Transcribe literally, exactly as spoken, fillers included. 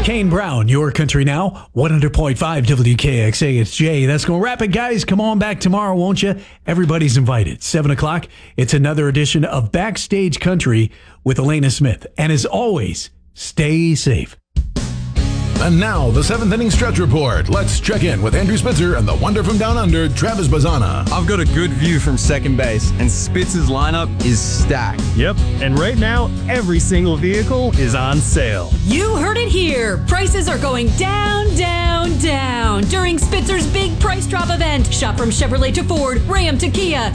Kane Brown, your country now, one hundred point five W K X A. It's Jay. That's going to wrap it, guys. Come on back tomorrow, won't you? Everybody's invited. seven o'clock, it's another edition of Backstage Country with Elena Smith. And as always, stay safe. And now, the seventh inning stretch report. Let's check in with Andrew Spitzer and the wonder from down under, Travis Bazana. I've got a good view from second base, and Spitzer's lineup is stacked. Yep, and right now, every single vehicle is on sale. You heard it here. Prices are going down, down, down during Spitzer's big price drop event. Shop from Chevrolet to Ford, Ram to Kia,